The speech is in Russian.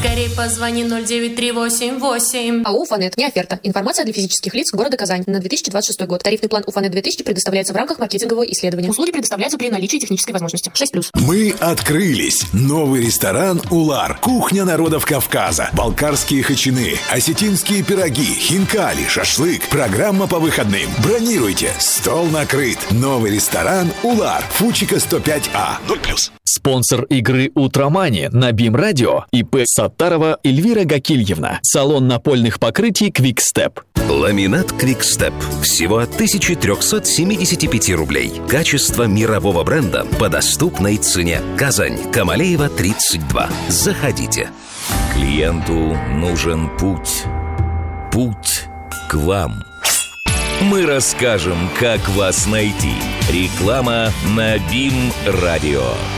Скорей позвони 09388. АО «Уфанет». Не оферта. Информация для физических лиц города Казань на 2026 год. Тарифный план «Уфанет 2000» предоставляется в рамках маркетингового исследования. Услуги предоставляются при наличии технической возможности. 6+. Мы открылись. Новый ресторан «Улар». Кухня народов Кавказа. Балкарские хачины, осетинские пироги, хинкали, шашлык. Программа по выходным. Бронируйте. Стол накрыт. Новый ресторан «Улар». Фучика 105А. 0+. Спонсор игры «Утромани» на БИМ-радио ИП Саттарова Эльвира Гакильевна. Салон напольных покрытий «Квикстеп». Ламинат «Квикстеп». Всего от 1375 рублей. Качество мирового бренда по доступной цене. Казань, Камалеева, 32. Заходите. Клиенту нужен путь. Путь к вам. Мы расскажем, как вас найти. Реклама на БИМ-радио.